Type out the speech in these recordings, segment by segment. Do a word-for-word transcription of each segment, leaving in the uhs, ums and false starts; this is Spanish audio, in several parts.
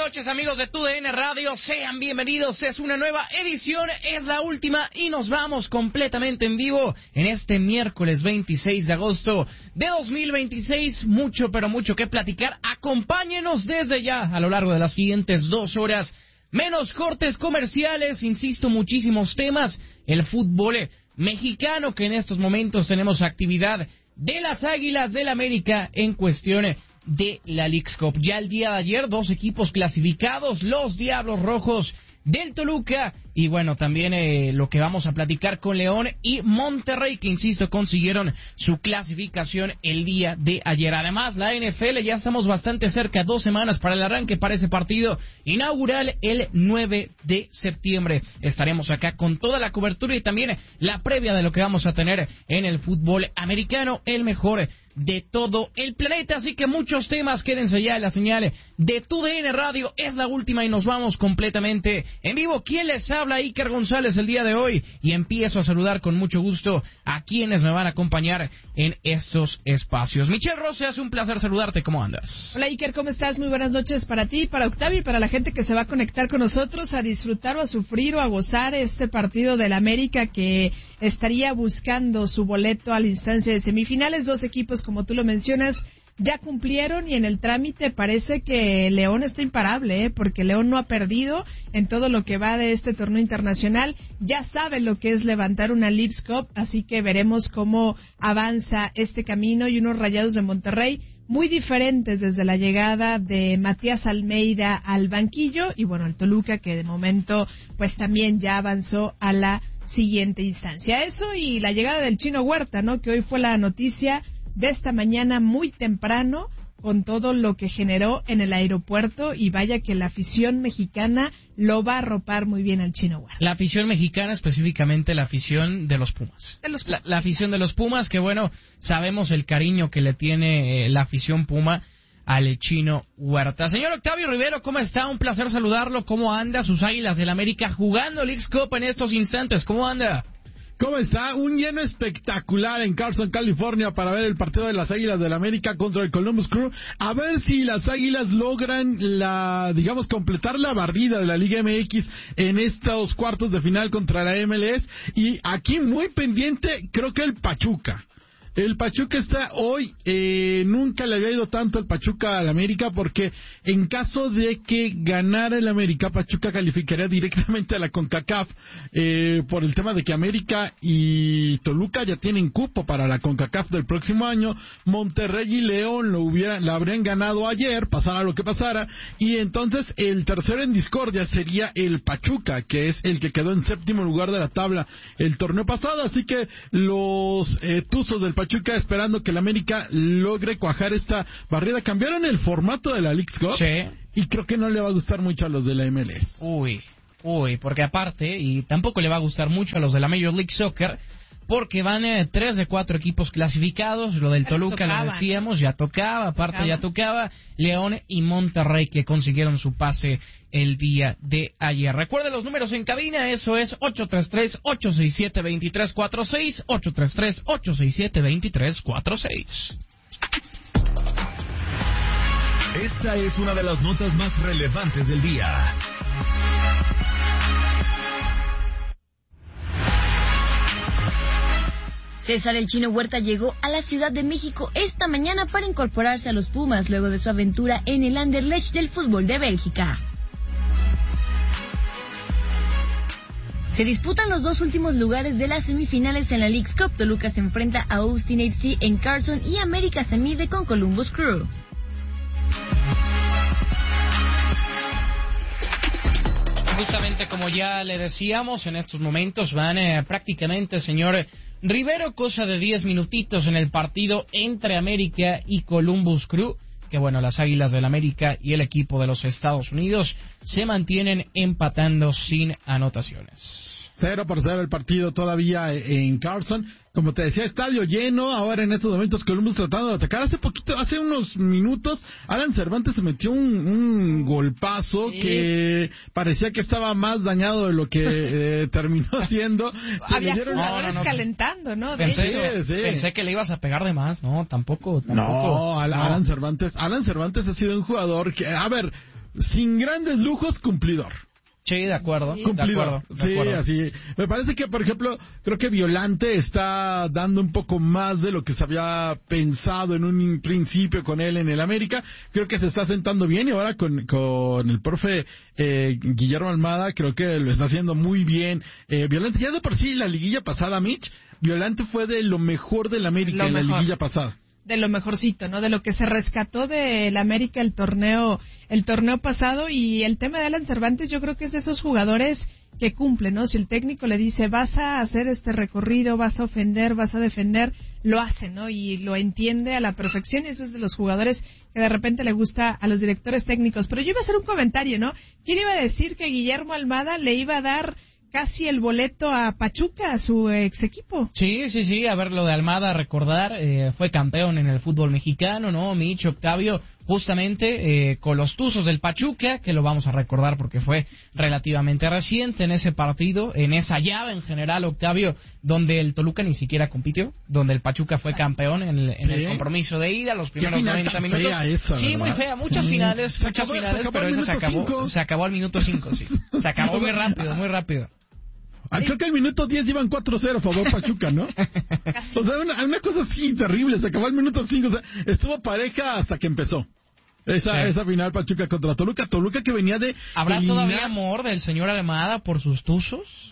noches, amigos de T U D N Radio, sean bienvenidos, es una nueva edición, es la última y nos vamos completamente en vivo en este miércoles veintiséis de agosto de dos mil veintiséis, mucho pero mucho que platicar, acompáñenos desde ya a lo largo de las siguientes dos horas, menos cortes comerciales, insisto, muchísimos temas, el fútbol mexicano que en estos momentos tenemos actividad de las Águilas del América en cuestión de la Leagues Cup. Ya el día de ayer, dos equipos clasificados, los Diablos Rojos del Toluca, y bueno, también eh, lo que vamos a platicar con León y Monterrey, que insisto, consiguieron su clasificación el día de ayer. Además, la N F L, ya estamos bastante cerca, dos semanas para el arranque para ese partido inaugural el nueve de septiembre. Estaremos acá con toda la cobertura y también la previa de lo que vamos a tener en el fútbol americano, el mejor de todo el planeta, así que muchos temas, quédense ya en la señal de T U D N Radio, es la última y nos vamos completamente en vivo. ¿Quién les habla? Iker González el día de hoy, y empiezo a saludar con mucho gusto a quienes me van a acompañar en estos espacios. Michelle Rose, hace un placer saludarte, ¿cómo andas? Hola Iker, ¿cómo estás? Muy buenas noches para ti, para Octavio y para la gente que se va a conectar con nosotros a disfrutar o a sufrir o a gozar este partido del América que estaría buscando su boleto a la instancia de semifinales. Dos equipos, como tú lo mencionas, ya cumplieron y en el trámite parece que León está imparable, ¿eh? Porque León no ha perdido en todo lo que va de este torneo internacional, ya sabe lo que es levantar una Leagues Cup, así que veremos cómo avanza este camino, y unos Rayados de Monterrey muy diferentes desde la llegada de Matías Almeida al banquillo, y bueno, el Toluca que de momento pues también ya avanzó a la siguiente instancia. Eso y la llegada del Chino Huerta, ¿no? Que hoy fue la noticia de esta mañana muy temprano, con todo lo que generó en el aeropuerto, y vaya que la afición mexicana lo va a arropar muy bien al Chino Huerta. La afición mexicana, específicamente la afición de los Pumas. De los Pumas. La, la afición de los Pumas, que bueno, sabemos el cariño que le tiene eh, la afición Puma al Chino Huerta. Señor Octavio Rivero, ¿cómo está? Un placer saludarlo. ¿Cómo anda sus Águilas del América jugando Leagues Cup en estos instantes? ¿Cómo anda? ¿Cómo está? Un lleno espectacular en Carson, California, para ver el partido de las Águilas del América contra el Columbus Crew. A ver si las Águilas logran la, digamos, completar la barrida de la Liga M X en estos cuartos de final contra la M L S. Y aquí muy pendiente, creo que el Pachuca. El Pachuca está hoy, eh, nunca le había ido tanto el Pachuca al América, porque en caso de que ganara el América, Pachuca calificaría directamente a la CONCACAF, eh, por el tema de que América y Toluca ya tienen cupo para la CONCACAF del próximo año. Monterrey y León lo hubieran, la habrían ganado ayer, pasara lo que pasara, y entonces el tercero en discordia sería el Pachuca, que es el que quedó en séptimo lugar de la tabla el torneo pasado, así que los eh, tuzos del Pachuca Pachuca esperando que el América logre cuajar esta barrida. Cambiaron el formato de la Leagues Cup, sí, y creo que no le va a gustar mucho a los de la M L S. Uy, uy, porque aparte, y tampoco le va a gustar mucho a los de la Major League Soccer, porque van eh, tres de cuatro equipos clasificados. Lo del Toluca, lo decíamos, ya tocaba, aparte tocaba. ya tocaba, León y Monterrey que consiguieron su pase el día de ayer. Recuerden los números en cabina, eso es ocho tres tres, ocho seis siete, dos tres cuatro seis, ocho tres tres, ocho seis siete, dos tres cuatro seis. Esta es una de las notas más relevantes del día. César el Chino Huerta llegó a la Ciudad de México esta mañana para incorporarse a los Pumas luego de su aventura en el Anderlecht del fútbol de Bélgica. Se disputan los dos últimos lugares de las semifinales en la Leagues Cup. Toluca se enfrenta a Austin F C en Carson y América se mide con Columbus Crew. Justamente como ya le decíamos, en estos momentos van eh, prácticamente, señor Rivero, cosa de diez minutitos en el partido entre América y Columbus Crew, que bueno, las Águilas del América y el equipo de los Estados Unidos se mantienen empatando sin anotaciones. Cero por cero el partido todavía en Carson. Como te decía, estadio lleno. Ahora en estos momentos Columbus tratando de atacar. Hace poquito, hace unos minutos, Alan Cervantes se metió un, un golpazo sí. que parecía que estaba más dañado de lo que eh, terminó siendo. Había jugadores no, no, no. calentando, ¿no? De pensé, sí, sí. pensé que le ibas a pegar de más. No, tampoco. tampoco no, Alan, no. Alan Cervantes. Alan Cervantes ha sido un jugador que, a ver... sin grandes lujos, cumplidor. Sí, de acuerdo. Cumplidor. De acuerdo, de Sí, acuerdo. así. Me parece que, por ejemplo, creo que Violante está dando un poco más de lo que se había pensado en un principio con él en el América. Creo que se está sentando bien y ahora con, con el profe eh, Guillermo Almada creo que lo está haciendo muy bien. Eh, Violante, ya de por sí la liguilla pasada, Mitch, Violante fue de lo mejor del América Lo en mejor. la liguilla pasada. De lo mejorcito, ¿no? De lo que se rescató del América el torneo, el torneo pasado. Y el tema de Alan Cervantes, yo creo que es de esos jugadores que cumplen, ¿no? Si el técnico le dice, vas a hacer este recorrido, vas a ofender, vas a defender, lo hace, ¿no? Y lo entiende a la perfección, y ese es de los jugadores que de repente le gusta a los directores técnicos. Pero yo iba a hacer un comentario, ¿no? ¿Quién iba a decir que Guillermo Almada le iba a dar casi el boleto a Pachuca, a su ex equipo? Sí, sí, sí, a ver, lo de Almada, recordar, eh, fue campeón en el fútbol mexicano, ¿no? Mitch, Octavio, justamente eh, con los Tuzos del Pachuca, que lo vamos a recordar porque fue relativamente reciente en ese partido, en esa llave en general, Octavio, donde el Toluca ni siquiera compitió, donde el Pachuca fue campeón en el, en Sí. el compromiso de ida, los primeros final noventa tan minutos. fea esa, sí, ¿verdad? muy fea, muchas Sí. finales, Se muchas acabó- se finales, acabó pero al esa se minuto acabó, cinco. se acabó al minuto cinco, sí. Se acabó muy rápido, muy rápido. Ah, creo que al minuto diez iban cuatro cero a favor Pachuca, ¿no? O sea, una, una cosa así terrible, se acabó el minuto cinco, o sea, estuvo pareja hasta que empezó. Esa, Sí. esa final Pachuca contra Toluca, Toluca que venía de... ¿Habrá eliminar- todavía amor del señor Almada por sus Tuzos?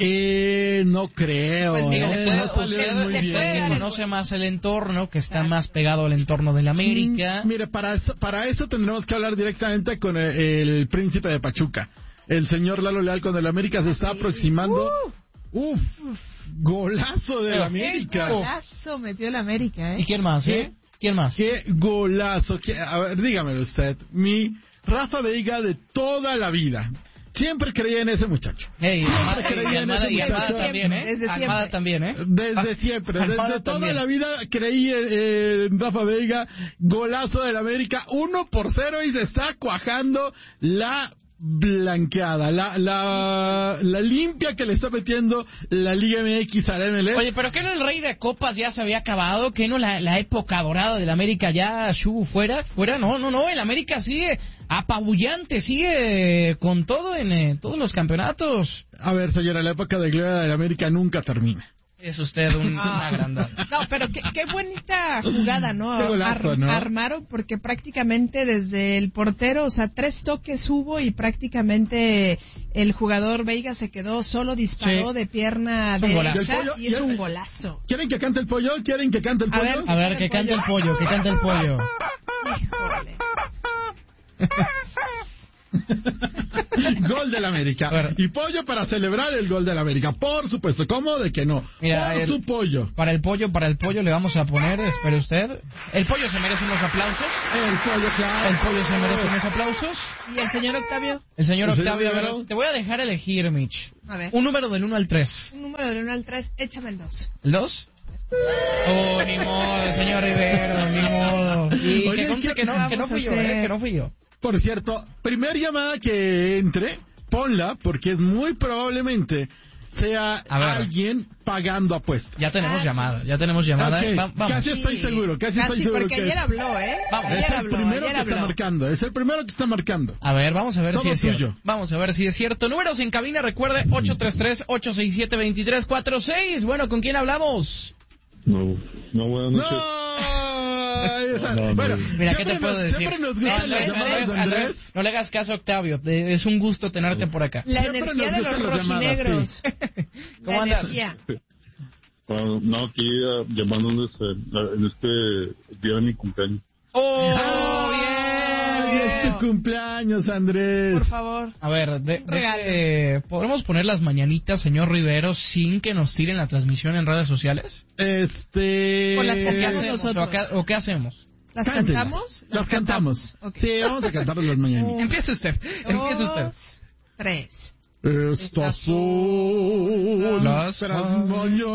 Eh, no creo. Pues digo, eh, le no puede- salieron usted muy le bien. puede dar- Conoce más el entorno, que está más pegado al entorno del América. Mm, Mire, para eso, para eso tendremos que hablar directamente con el, el príncipe de Pachuca. El señor Lalo Leal con el América se está aproximando. Uf, golazo del Qué América. ¡Qué golazo metió el América, eh! ¿Y quién más, eh? ¿Quién más? Qué golazo. Qué- a ver, dígamelo usted. Mi Rafa Veiga de toda la vida. Siempre creía en ese muchacho. Hey, Almada, creía y en Almada, ese y Almada muchacho. también, ¿eh? Desde Almada siempre. también, ¿eh? Desde siempre, Almada desde toda también. la vida creí en, en Rafa Veiga, golazo del América, uno por cero y se está cuajando la blanqueada, la, la, la limpia que le está metiendo la Liga M X al M L S. Oye, pero ¿qué no el rey de copas ya se había acabado? ¿Qué no la, la época dorada del América ya, Shu, fuera? ¿Fuera? No, no, no, el América sigue apabullante, sigue con todo en eh, todos los campeonatos. A ver, señora, la época de gloria del América nunca termina. Es usted un, Ah. un agrandado. No, pero qué, qué bonita jugada, ¿no? Qué golazo, ¿no? Armaron porque prácticamente desde el portero, o sea, tres toques hubo y prácticamente el jugador Veiga se quedó solo, disparó Sí. de pierna Es un golazo. derecha ¿Y el pollo? y es ¿Y el- un golazo. ¿Quieren que cante el pollo? ¿Quieren que cante el A pollo? ver. A ver, que cante el pollo, que cante el pollo. Híjole. Gol del América. A ver. Y pollo para celebrar el gol del América. Por supuesto. ¿Cómo de que no? Mira, Por el- su pollo. Para el pollo, para el pollo le vamos a poner, espere usted. El pollo se merece unos aplausos. El pollo, claro. El pollo se merece unos aplausos. ¿Y el señor Octavio? El señor El señor Octavio, a ver, Rivero. te voy a dejar elegir, Mitch. A ver. Un número del uno al tres. Un número del uno al tres, échame el dos. ¿El dos? Oh, ni modo, señor Rivero, ni modo. Y Oye, que conste ¿qué- que no, que no vamos fui a yo, hacer? eh, que no fui yo. Por cierto, primer llamada que entre, ponla, porque es muy probablemente sea A ver. alguien pagando apuestas. Ya tenemos Ah, llamada, ya tenemos llamada. Ok, eh. Va- vamos. casi estoy seguro, casi, estoy seguro porque que ayer es. habló, ¿eh? Vamos. Ayer Es el habló, primero ayer que está habló. marcando, es el primero que está marcando. A ver, vamos a ver Todo si es tuyo. cierto. Vamos a ver si es cierto. Números en cabina, recuerde, ocho tres tres, ocho seis siete, dos tres cuatro seis. Bueno, ¿con quién hablamos? No, no, buenas ¡No! noches. Esa- No, no, bueno, no. Mira, ¿qué siempre te puedo nos- decir? Siempre nos No, gustan las Andrés, llamadas Andrés, de Andrés. Andrés, no le hagas caso a Octavio. te- Es un gusto tenerte por acá. La Siempre energía nos de los gustan las llamadas, rojinegros. ¿Cómo La andas? energía. Bueno, no, aquí ah, llamándoles eh, en este día de mi cumpleaños. ¡Oh, ¡Ay, bien! es tu cumpleaños, Andrés! Por favor. A ver, de, Un regalo. de- ¿podremos poner las mañanitas, señor Rivero, sin que nos tiren la transmisión en redes sociales? Este... Con las ¿O qué Hacemos hacemos? nosotros. ¿O qué, o qué hacemos? ¿Las Cántenlas. cantamos? Las cantamos. Ok. Sí, vamos a cantar las mañanitas. Empiece usted, empiece usted. Dos, tres. Estas son Las las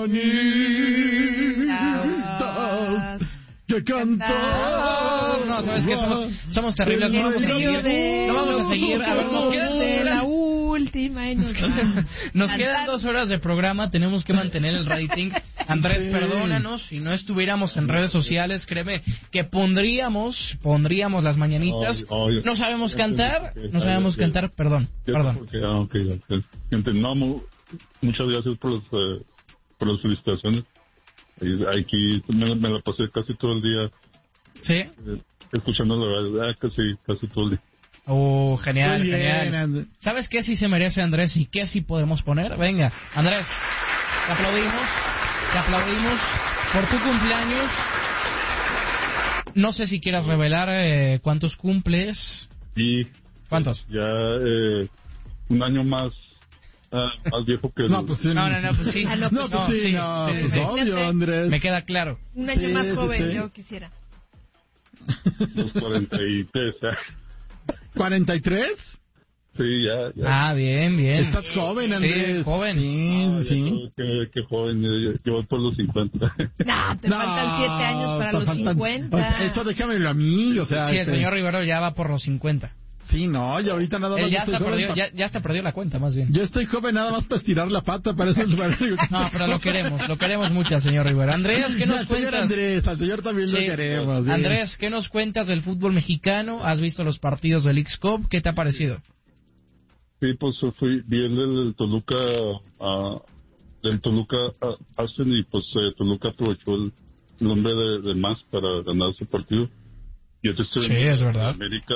mañanitas que cantamos. No, ¿sabes qué? Somos, somos terribles. No El vamos a trío seguir. de No vamos a seguir. A ver, nos quedan dos de la horas. última y nos Nos quedan dos horas de programa. Tenemos que mantener el rating Andrés, Sí. perdónanos, si no estuviéramos en redes sociales, créeme que pondríamos, pondríamos las mañanitas. Ay, ay, No sabemos ya cantar, entendí, no ya, sabemos ya, cantar, perdón, ya, perdón. porque- ah, ok, ya, ya. Entendamos. Muchas gracias por, los, eh, por las felicitaciones. Y aquí me, me la pasé casi todo el día ¿Sí? eh, escuchando la verdad, casi, casi todo el día. Oh, genial, Muy bien, genial. And- ¿Sabes qué sí se merece Andrés y qué sí podemos poner? Venga, Andrés, te aplaudimos, te aplaudimos por tu cumpleaños. No sé si quieras revelar eh, cuántos cumples. Y ¿Cuántos? ya eh, un año más, ah, más viejo que el... No, pues sí. No, no, no, pues sí. Ah, no, No, pues pues sí, sí, no, sí, pues sí. obvio, Andrés. Me queda claro. Un año Sí, más sí, joven, sí. yo quisiera. los cuarenta y tres, ya. ¿cuarenta y tres? Sí, ya, ya. Ah, bien, bien. Estás joven, Andrés. Sí, joven. Sí, Ah, ya sí. todo, qué, qué joven, yo, yo voy por los cincuenta. No, te No, faltan siete años para te los faltan- cincuenta. o sea, eso déjamelo a mí, o sea. Sí, el este, señor Rivero ya va por los cincuenta. Sí, no, y ahorita nada más Él ya estoy hasta, joven perdió, pa- ya, ya hasta perdió la cuenta, más bien. Yo estoy joven nada más para estirar la pata, para eso es No, pero lo queremos, lo queremos mucho al señor Rivero. Andrés, ¿qué Y nos al señor cuentas? Andrés, al señor también Sí. lo queremos. sí. Andrés, ¿qué nos cuentas del fútbol mexicano? ¿Has visto los partidos del X-Cup? ¿Qué te ha parecido? Sí, pues fui, vi el del Toluca, ah, del Toluca a Aston y pues eh, Toluca aprovechó el nombre de, de más para ganar ese partido. Y yo te estoy Sí, es verdad. América,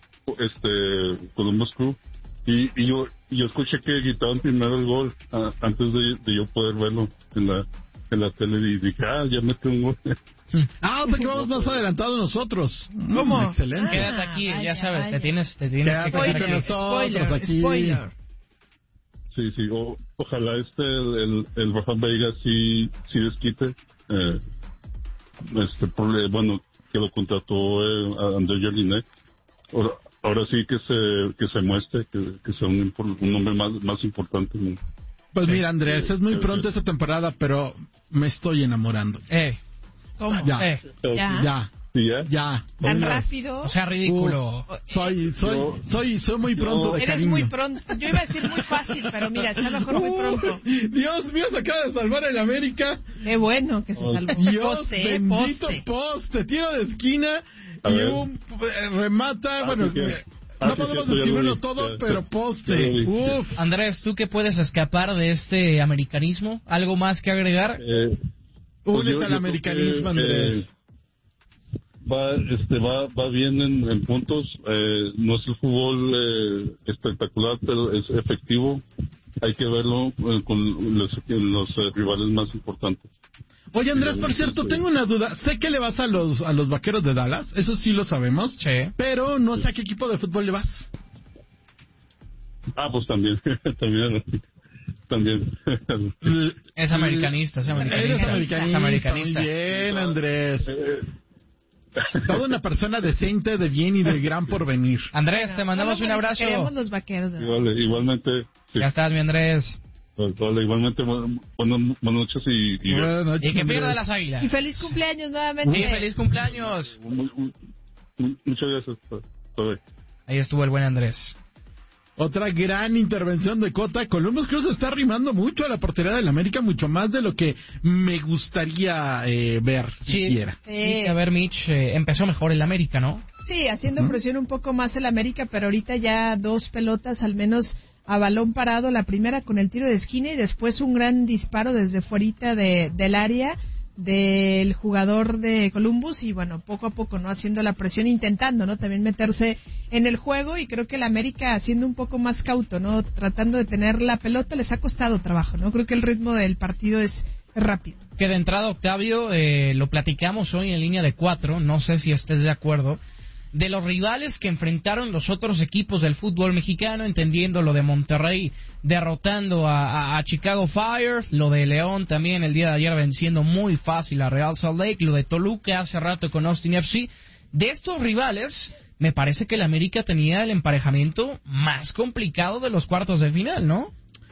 este, Columbus Crew. Y, y yo y yo escuché que gritaban primero el gol ah, antes de, de yo poder verlo en la en la tele y dije, ah, ya metió un gol. Ah, o sea que vamos más adelantados nosotros. ¿Cómo? Mm, excelente. Quédate aquí, vaya, ya sabes, vaya. te tienes, te tienes que Quédate quedar con Spoiler, aquí. nosotros spoiler, aquí. spoiler. Sí, sí, o, ojalá este, el, el, el Rafael Veiga sí, sí desquite, eh, este, por, eh, bueno, que lo contrató eh, a André Jardine. Ahora, ahora sí que se, que se muestre, que, que sea un, impor- un hombre más, más importante. ¿No? Pues Sí. mira, Andrés, es muy pronto esta temporada, pero me estoy enamorando. Eh, ¿Cómo? Ya, eh, ¿Ya? ya, Sí, ya. ya. ¿Tan Oiga, rápido? o sea, ridículo. uh, soy, soy, Yo- soy, soy muy pronto de Eres cariño. muy pronto. Yo iba a decir muy fácil, pero mira, está mejor muy pronto. Uh, Dios mío, se acaba de salvar el América. Qué bueno que se salvó. Dios Poste, eh, bendito, poste. poste, tiro de esquina A y ver. un eh, remata, Ah, bueno, sí, sí. eh, Ah, no sí, podemos sí, ya lo describirlo vi, todo, ya, pero ya. poste. Ya lo vi. Uf. Andrés, ¿tú qué puedes escapar de este americanismo? ¿Algo más que agregar? Eh, pues Únete yo- al yo americanismo, creo que, Andrés. eh, va, este, va, va bien en, en puntos. Eh, no es el fútbol eh, espectacular, pero es efectivo. Hay que verlo eh, con los, los eh, rivales más importantes. Oye, Andrés, por cierto, tengo una duda. Sé que le vas a los a los Vaqueros de Dallas, eso sí lo sabemos. Sí. Pero no sé a qué equipo de fútbol le vas. Ah, pues también, también, también. L- Es americanista, es americanista. Eres americanista. Es americanista. Muy bien, Andrés. Eh, Toda una persona decente, de bien y de gran porvenir. Andrés, te mandamos un abrazo. Queremos los vaqueros. de- igual, igualmente, sí. Ya estás, mi Andrés. Pues, vale, igualmente, bu- buenas, buenas noches y, y Buenas noches, Y que pierda Andrés. las águilas. Y feliz cumpleaños nuevamente. Y feliz cumpleaños. muy- muy- muy- muchas gracias. Todo. Ahí estuvo el buen Andrés. Otra gran intervención de Cota. Columbus Crew se está arrimando mucho a la portería del América, mucho más de lo que me gustaría eh, ver siquiera. Sí, a ver, Mitch, eh, empezó mejor el América, ¿no? Sí, haciendo presión un poco más el América, pero ahorita ya dos pelotas al menos a balón parado, la primera con el tiro de esquina y después un gran disparo desde fuerita de, del área del jugador de Columbus y bueno, poco a poco, ¿no? Haciendo la presión, intentando, ¿no? También meterse en el juego y creo que el América haciendo un poco más cauto, ¿no? Tratando de tener la pelota les ha costado trabajo, ¿no? Creo que el ritmo del partido es, es rápido. Que de entrada, Octavio, eh, lo platicamos hoy en línea de cuatro, no sé si estés de acuerdo, de los rivales que enfrentaron los otros equipos del fútbol mexicano, entendiendo lo de Monterrey derrotando a, a, a Chicago Fire, lo de León también el día de ayer venciendo muy fácil a Real Salt Lake, lo de Toluca hace rato con Austin F C. De estos rivales, me parece que el América tenía el emparejamiento más complicado de los cuartos de final, ¿no?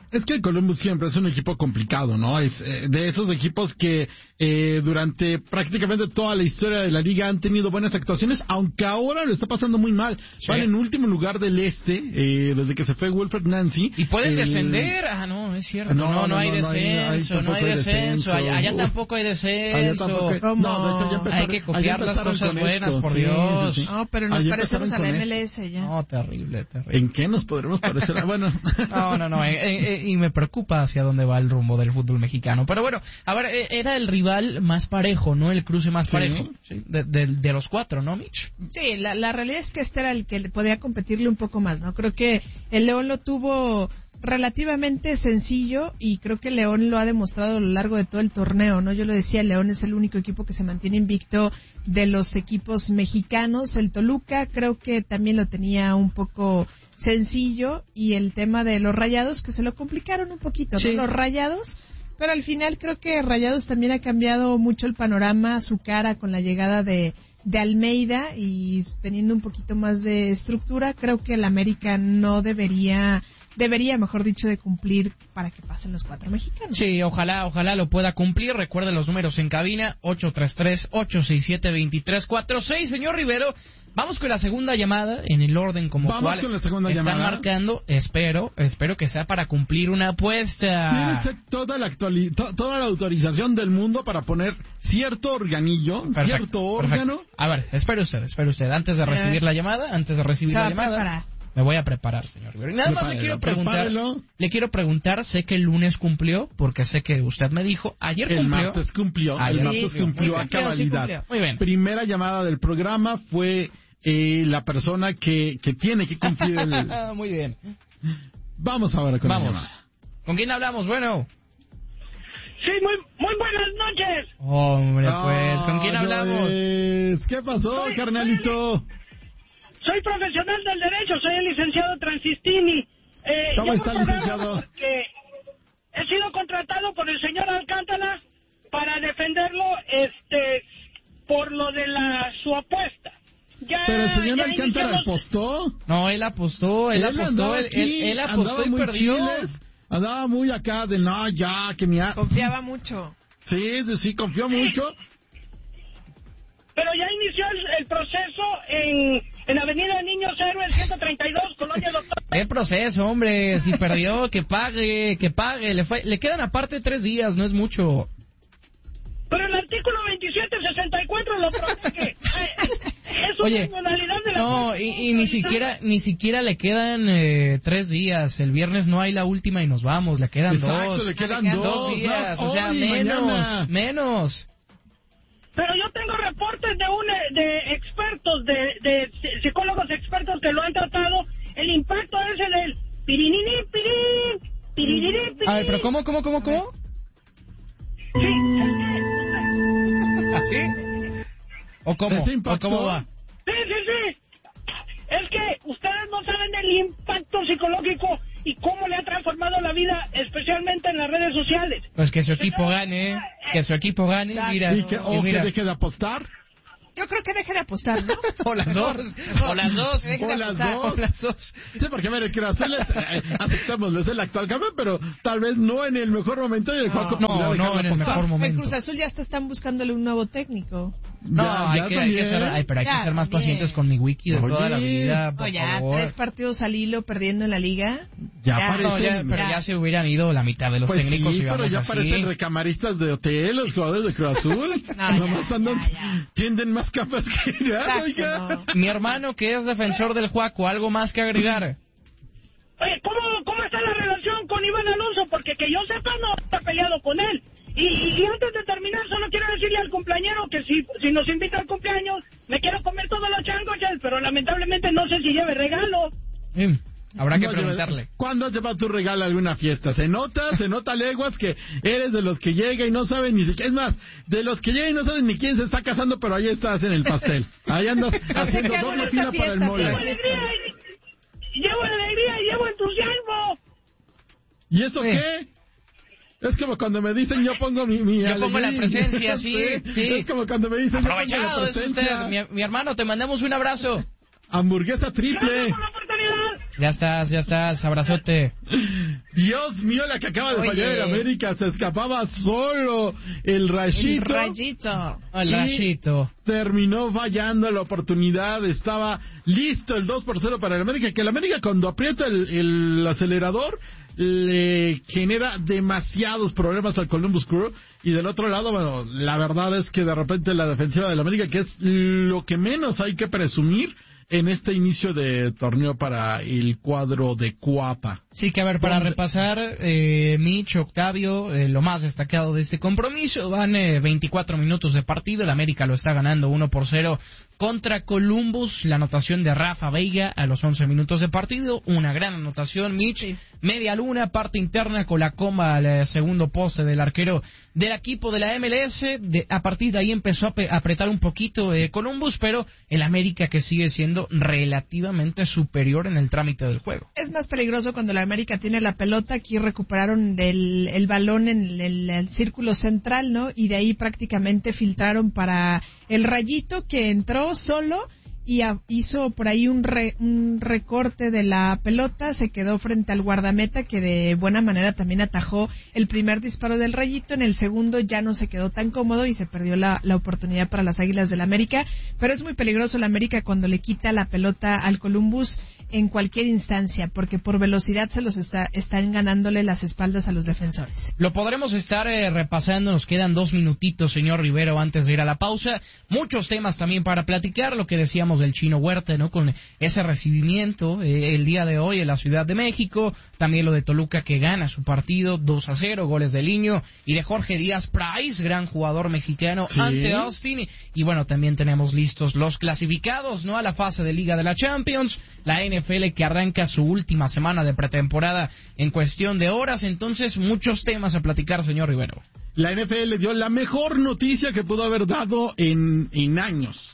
Es que el Columbus siempre es un equipo complicado, ¿no? Es eh, de esos equipos que eh, durante prácticamente toda la historia de la liga han tenido buenas actuaciones, aunque ahora lo está pasando muy mal. Sí. Van en último lugar del este, eh, desde que se fue Wilfred Nancy. Y pueden el... descender. Ah, no, es cierto. No, no, no, no, hay no, descenso, no hay, hay descenso. Allá, allá tampoco hay descenso. Allá tampoco hay... No, de hecho, ya empezaron, hay que copiar las cosas buenas, esto. por sí, Dios. Sí, sí. No, pero nos allá parecemos a la M L S ya. No, terrible, terrible. ¿En qué nos podremos parecer? Bueno. No, no, no. Eh, eh, y me preocupa hacia dónde va el rumbo del fútbol mexicano. Pero bueno, a ver, eh, era el rival más parejo, ¿no? El cruce más sí. parejo. Sí, de, de, de los cuatro, ¿no, Mitch? Sí, la, la realidad es que este era el que le podía competirle un poco más, ¿no? Creo que el León lo tuvo relativamente sencillo y creo que León lo ha demostrado a lo largo de todo el torneo, ¿no? Yo lo decía, León es el único equipo que se mantiene invicto de los equipos mexicanos. El Toluca creo que también lo tenía un poco sencillo y el tema de los Rayados que se lo complicaron un poquito, sí. ¿no? Los Rayados, pero al final creo que Rayados también ha cambiado mucho el panorama, su cara con la llegada de de Almeida y teniendo un poquito más de estructura, creo que el América no debería, debería, mejor dicho, de cumplir para que pasen los cuatro mexicanos. Sí, ojalá, ojalá lo pueda cumplir. Recuerden los números en cabina, ocho tres tres, ocho seis siete, dos tres cuatro seis. Señor Rivero, vamos con la segunda llamada en el orden como vamos cual con la segunda están llamada. marcando. Espero, espero que sea para cumplir una apuesta. Tienes toda la actuali- to- toda la autorización del mundo para poner cierto organillo, Perfecto, cierto órgano. Perfecto. A ver, espere usted, espere usted. Antes de recibir la llamada, antes de recibir la llamada, preparar. me voy a preparar, señor Rivero. Y nada más le quiero preguntar, prepárelo. le quiero preguntar, sé que el lunes cumplió, porque sé que usted me dijo, ayer El cumplió. martes cumplió, Ayer el martes cumplió. cumplió Muy a bien, cabalidad. sí cumplió. Muy bien. Primera llamada del programa fue eh, la persona que, que tiene que cumplir el... Muy bien. Vamos ahora con Vamos. la llamada. ¿Con quién hablamos? Bueno. Sí, muy, muy buenas noches. Hombre, pues, ¿con quién Ah, hablamos? pues, ¿qué pasó, Soy- carnalito? Soy profesional del derecho, soy el licenciado Transistini. Eh, ¿Cómo llamo está, al programa licenciado? porque he sido contratado por el señor Alcántara para defenderlo este, por lo de la su apuesta. Ya, Pero el señor ya Alcántara iniciamos- apostó. No, él apostó, él, apostó, andaba él, aquí, él, él apostó andaba y muy perdió. chiles, andaba muy acá de no, ya, que mi... a-". Confiaba mucho. Sí, sí, sí, confió mucho. Pero ya inició el, el proceso en, en Avenida Niños Héroes ciento treinta y dos, Colonia Doctor. ¿Qué proceso, hombre? Si perdió, que pague, que pague. Le, fue- le quedan aparte tres días, no es mucho. Pero el artículo veintisiete sesenta y cuatro lo protege. Es una Oye, modalidad de la no, y, y ni siquiera ni siquiera le quedan eh, tres días. El viernes no hay la última y nos vamos. Le quedan Exacto, dos. le quedan Le quedan dos, Dos días, ¿no? o sea, Hoy, menos, mañana. menos. Pero yo tengo reportes de un de expertos, de, de psicólogos expertos que lo han tratado. El impacto ese del pirinini, pirin, pirinini, pirin. A ver, pero ¿cómo, cómo, cómo, cómo? Sí, es que, ¿Así? ¿O cómo? ¿Ese ¿O impacto? cómo va? sí, sí, sí. Es que ustedes no saben del impacto psicológico y cómo le ha transformado la vida, especialmente en las redes sociales. Pues que su equipo gane, que su equipo gane, Exacto. mira, Y que, y o mira. que deje de apostar. Yo creo que deje de apostar, ¿no? O las dos, o las dos, Deje de O las apostar. dos. o las dos. Sí, porque mire, Cruz Azul es, eh, aceptémoslo, es el actual campeón, pero tal vez no en el mejor momento y el cual No, podría no, dejar de en el apostar. mejor En momento. Cruz Azul ya hasta están buscándole un nuevo técnico. No, Ya- hay, ya que, hay que también. ser, ay, pero hay que Ya, ser más también. pacientes con mi wiki de Oye. toda la vida, por O ya, favor. tres partidos al hilo perdiendo en la liga. Ya Ya, parece- No, ya- pero Ya. ya se hubieran ido la mitad de los Pues técnicos sí, y pero vamos ya así. parecen recamaristas de hotel, los jugadores de Cruz Azul. No, Nomás ya, andan, ya, ya. tienden más capas que ya, Exacto, oiga. no. Mi hermano, que es defensor del Juaco, ¿algo más que agregar? Oye, ¿cómo, ¿cómo está la relación con Iván Alonso? Porque que yo sepa no está peleado con él. Y, y antes de terminar, solo quiero decirle al cumpleañero que si, si nos invita al cumpleaños, me quiero comer todos los sándwiches, pero lamentablemente no sé si lleve regalo. Mm, habrá que No, preguntarle. lleva- ¿Cuándo has llevado tu regalo a alguna fiesta? Se nota, se nota a leguas que eres de los que llega y no saben ni siquiera. Es más, de los que llegan y no saben ni quién se está casando, pero ahí estás en el pastel. Ahí andas haciendo qué doble bonita fila para el fiesta, mole. Llevo alegría, y, llevo alegría y llevo entusiasmo. ¿Y eso Sí. qué? Es como cuando me dicen yo pongo mi, mi Yo pongo la alegría. presencia, sí, sí. Es como cuando me dicen yo pongo la Aprovechado es usted, presencia. mi, mi hermano, te mandamos un abrazo. Hamburguesa triple. Gracias por la oportunidad. Ya estás, ya estás, abrazote. Dios mío, la que acaba de Oye. fallar el América, se escapaba solo el Rayito. El rayito. El Y rayito. terminó fallando la oportunidad, estaba listo el dos por cero para el América, que el América cuando aprieta el, el acelerador le genera demasiados problemas al Columbus Crew, y del otro lado, bueno, la verdad es que de repente la defensiva del América, que es lo que menos hay que presumir en este inicio de torneo para el cuadro de Cuapa. Sí, que a ver, para ¿Dónde? repasar, eh, Mitch, Octavio, eh, lo más destacado de este compromiso, van eh, veinticuatro minutos de partido, el América lo está ganando uno por cero contra Columbus, la anotación de Rafa Veiga a los once minutos de partido, una gran anotación, Mitch, Sí. media luna, parte interna con la coma al eh, segundo poste del arquero del equipo de la M L S, de, a partir de ahí empezó a pe- apretar un poquito eh, Columbus, pero el América que sigue siendo relativamente superior en el trámite del juego. Es más peligroso cuando la América tiene la pelota. Aquí recuperaron del, el balón en el, el- el círculo central, ¿no? Y de ahí prácticamente filtraron para el Rayito, que entró solo y a- hizo por ahí un, re- un recorte de la pelota, se quedó frente al guardameta, que de buena manera también atajó el primer disparo del Rayito. En el segundo ya no se quedó tan cómodo y se perdió la, la oportunidad para las Águilas del América, pero es muy peligroso la América cuando le quita la pelota al Columbus en cualquier instancia, porque por velocidad se los está, están ganándole las espaldas a los defensores. Lo podremos estar eh, repasando, nos quedan dos minutitos, señor Rivero, antes de ir a la pausa. Muchos temas también para platicar, lo que decíamos del Chino Huerta, ¿no? Con ese recibimiento eh, el día de hoy en la Ciudad de México, también lo de Toluca que gana su partido dos a cero, goles de Liño, y de Jorge Díaz Price, gran jugador mexicano, Sí. ante Austin, y, y bueno, también tenemos listos los clasificados, ¿no? A la fase de Liga de la Champions, la N F L que arranca su última semana de pretemporada en cuestión de horas, entonces muchos temas a platicar, señor Rivero. La N F L dio la mejor noticia que pudo haber dado en, en años.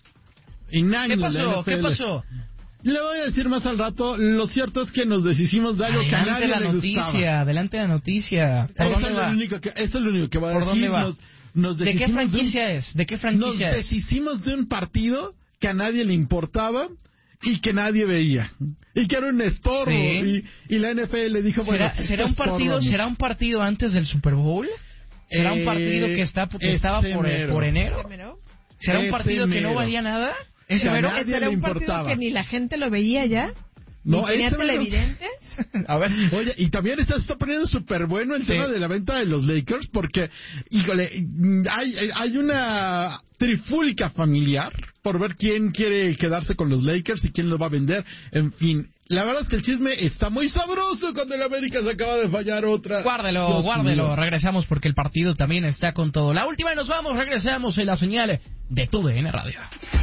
En años. ¿Qué la pasó? N F L. ¿Qué pasó? Le voy a decir más al rato. Lo cierto es que nos deshicimos de algo que a Adelante nadie la le noticia, gustaba. adelante la noticia. ¿Por Eso dónde es, va? lo único que, eso es lo único que voy a ¿Por decir. dónde va? Nos, nos ¿De qué deshicimos de un- franquicia es? ¿De qué Nos franquicia es? deshicimos de un partido que a nadie le importaba y que nadie veía. Y que era un estorbo. Sí. Y, y la N F L dijo, bueno, ¿Será, si será esto un partido, estorba ¿Será mucho. un partido antes del Super Bowl? ¿Será un Eh, partido que está que estaba ese por, mero. por enero? ¿Ese mero? ¿Será un Ese partido que no mero. valía nada? ¿Ese Que a mero? nadie ¿Será le un partido importaba. que ni la gente lo veía ya? No, ¿Ni tenía ese mero. televidentes? A ver. Oye, y también está, está poniendo súper bueno el Sí. tema de la venta de los Lakers porque, híjole, mm, hay, hay una trifulca familiar por ver quién quiere quedarse con los Lakers y quién lo va a vender. En fin, la verdad es que el chisme está muy sabroso cuando el América se acaba de fallar otra. Guárdelo, Dios guárdelo. mío. Regresamos porque el partido también está con todo. La última y nos vamos. Regresamos en la señal de tu D N Radio.